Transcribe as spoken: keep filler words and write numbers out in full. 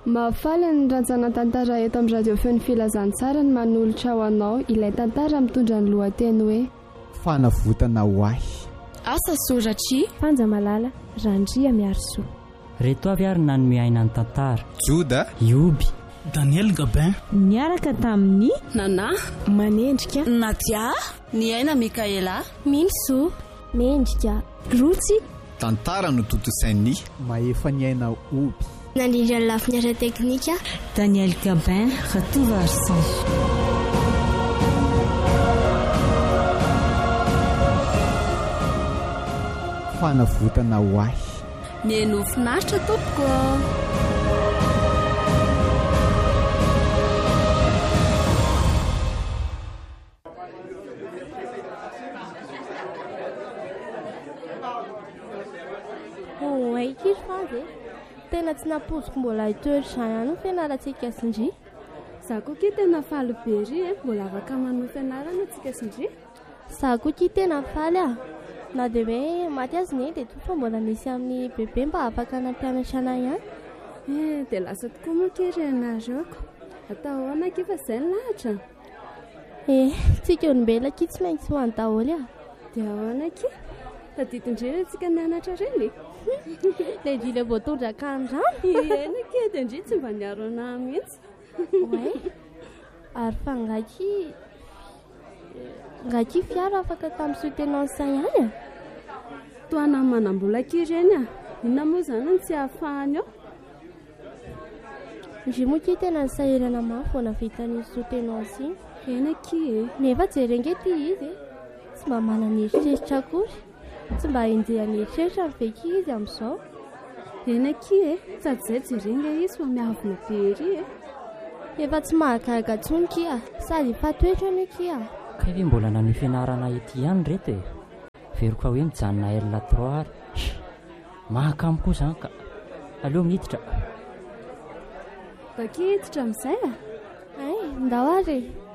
Mahafaly ny rantsana tantara eto amin'ny radio feo ny filazantsara ny manolotra ho anao ilay tantara mitondra ny lohateny hoe fanavotana ho ahy. Asa Soratry, Fanja Malala, Randria Miarisoa. Reto avy ary nany miaina ny tantara. Joda, Ioby, Daniel Gabin, niaraka tamin'ny Nana, Manendrika, Nadia, Niaina Mikaela, Minso, Mendrika, Rotsy. tantara no totosainy Maefa niaina Oby. Nandrindra ny lafiny asa teknika Daniel Gabin, Ratova Arsan. fanavotana ho ahy. Mihaino finaritra tompoko. Oh, ay kiry fanjy tena tsy napoziko mbola hitoery izany ihany ny fianarantsika sindry. Za koa ke tena faly be ry e, mbola afaka manohy fianarana antsika sindry. Za koa ke tena faly a, na dia hoe maty azy ny dia toa fa mbola misy amin'ny bebe mba afaka nampianatra ihany. Eh, dia lasa tokoa moa kery ianareo ko. Atao ahoana ke fa izay ny lahatra. Eh, tsika olombelona ke tsy maintsy ho any daholo a. Dia ahoana ke? Tadidin-dreny antsika nianatra ireny. Ilay indrindra vao tondraka an-drano. Ena ke dia indry tsy mba niaro anahy mihitsy. Oay, ary fa ngaky ngaky fiara afaka tamin'ny soutenance ihany a. Toana manam-bola kery eny a. Inona moa izany ny tsy ahafahany ao? Ndry moa ke tena nisahirana mafy vao navita ny soutenance iny. Ena ke e. Nefa jerengety izy e. Tsy mba manana eritreritra akory. Tsy mba hindeha ny eritreritra ny veky izy amin'izao. Ena ke e. Sady izay jerenga izy fa miavona be ery e. Efa tsy mahagaga intsony kia, sady fatoetra ny kia. Ka ve mbola nanohy fianarana ety ihany reto e. Veriko hoe mijanona L trois ary. Mahakamo koa izany ka. Aleo miditra. Bakea hiditra amin'izay a? Ay, ndao ary.